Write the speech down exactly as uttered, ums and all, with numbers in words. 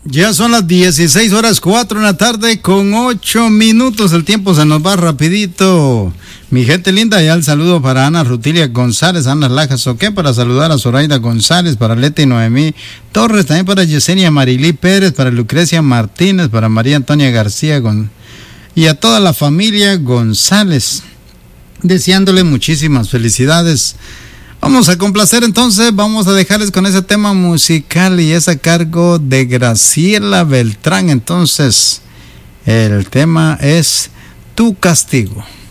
Ya son las dieciséis horas cuatro en la tarde con ocho minutos. El tiempo se nos va rapidito. Mi gente linda, ya el saludo para Ana Rutilia González, Ana Lajas Oque, para saludar a Zoraida González, para Leti Noemí Torres, también para Yesenia Marilí Pérez, para Lucrecia Martínez, para María Antonia García Gon... y a toda la familia González, deseándole muchísimas felicidades. Vamos a complacer entonces, vamos a dejarles con ese tema musical y es a cargo de Graciela Beltrán. Entonces, el tema es Tu Castigo.